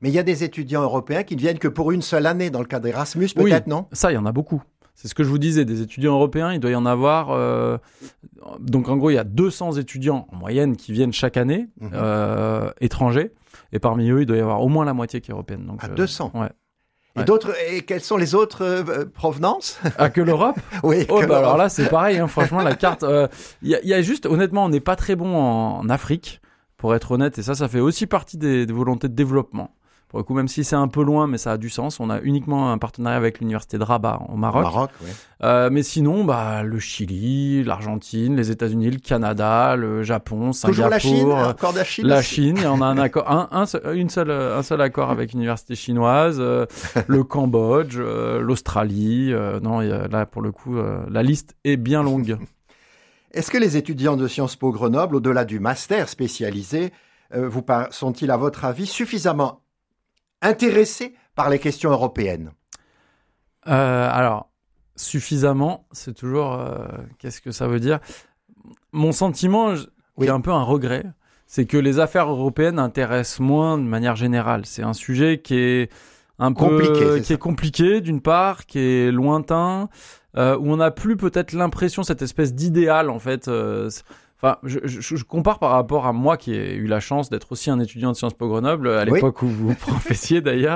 Mais il y a des étudiants européens qui ne viennent que pour une seule année dans le cadre Erasmus, peut-être, non ? Ça, il y en a beaucoup. C'est ce que je vous disais, des étudiants européens, il doit y en avoir... Donc en gros, il y a 200 étudiants en moyenne qui viennent chaque année, étrangers, et parmi eux, il doit y avoir au moins la moitié qui est européenne. Donc, 200 ouais. Et quelles sont les autres provenances ? Que l'Europe ? Oui, l'Europe. Alors là, c'est pareil, hein, franchement, la carte... Il y a juste, honnêtement, on n'est pas très bon en Afrique, pour être honnête, et ça fait aussi partie des volontés de développement. Pour le coup, même si c'est un peu loin, mais ça a du sens. On a uniquement un partenariat avec l'université de Rabat au Maroc. Oui. Mais sinon, le Chili, l'Argentine, les États-Unis, le Canada, le Japon, Singapour. Toujours la Chine, encore de la Chine. La Chine, il y en a un accord, un seul accord avec une université chinoise. Le Cambodge, l'Australie. Non, là pour le coup, la liste est bien longue. Est-ce que les étudiants de Sciences Po Grenoble, au-delà du master spécialisé, sont-ils à votre avis suffisamment intéressés par les questions européennes ? Alors, suffisamment, c'est toujours... qu'est-ce que ça veut dire ? Mon sentiment, qui est un peu un regret, c'est que les affaires européennes intéressent moins de manière générale. C'est un sujet qui est un peu... qui est compliqué, d'une part, qui est lointain, où on n'a plus peut-être l'impression, cette espèce d'idéal, en fait... Enfin, je compare par rapport à moi qui ai eu la chance d'être aussi un étudiant de Sciences Po Grenoble à l'époque où vous professiez d'ailleurs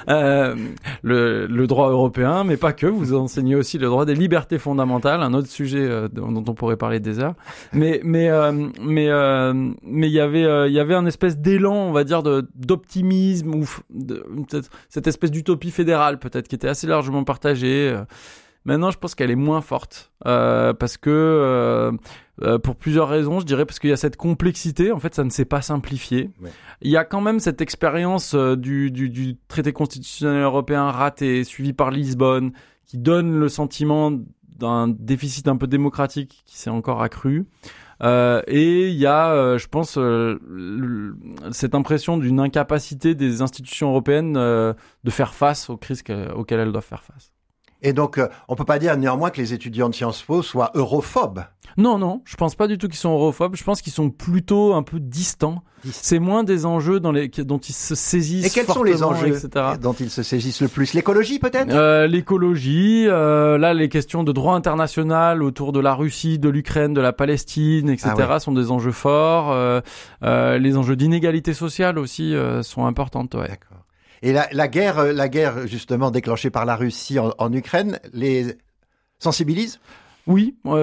le droit européen, mais pas que. Vous enseignez aussi le droit des libertés fondamentales, un autre sujet dont on pourrait parler des heures. Mais il y avait un espèce d'élan, on va dire, d'optimisme ou peut-être cette espèce d'utopie fédérale peut-être qui était assez largement partagée. Maintenant, je pense qu'elle est moins forte parce que pour plusieurs raisons, je dirais parce qu'il y a cette complexité. En fait, ça ne s'est pas simplifié. Ouais. Il y a quand même cette expérience du traité constitutionnel européen raté, suivi par Lisbonne, qui donne le sentiment d'un déficit un peu démocratique qui s'est encore accru. Et il y a, je pense, cette impression d'une incapacité des institutions européennes de faire face aux crises auxquelles elles doivent faire face. Et donc, on peut pas dire néanmoins que les étudiants de Sciences Po soient europhobes. Non, je pense pas du tout qu'ils sont europhobes. Je pense qu'ils sont plutôt un peu distants. C'est moins des enjeux dont ils se saisissent. Et quels sont les enjeux etc. dont ils se saisissent le plus ? L'écologie peut-être ? L'écologie, là les questions de droit international autour de la Russie, de l'Ukraine, de la Palestine, etc. sont des enjeux forts. Les enjeux d'inégalité sociale aussi sont importantes. Ouais. D'accord. Et la guerre justement déclenchée par la Russie en Ukraine les sensibilise ? Oui. On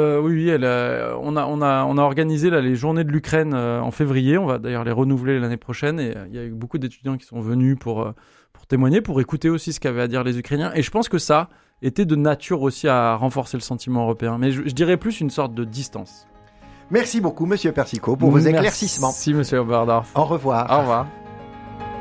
a organisé là les journées de l'Ukraine en février. On va d'ailleurs les renouveler l'année prochaine. Et il y a eu beaucoup d'étudiants qui sont venus pour témoigner, pour écouter aussi ce qu'avaient à dire les Ukrainiens. Et je pense que ça était de nature aussi à renforcer le sentiment européen. Mais je dirais plus une sorte de distance. Merci beaucoup, Monsieur Persicot, pour vos éclaircissements. Merci, Monsieur Oberdorf. Au revoir. Au revoir.